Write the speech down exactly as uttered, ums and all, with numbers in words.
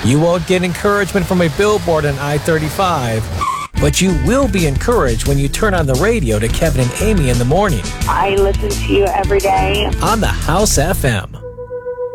You won't get encouragement from a billboard on I thirty-five, but you will be encouraged when you turn on the radio to Kevin and Amy in the morning I listen to you every day. on the House F M.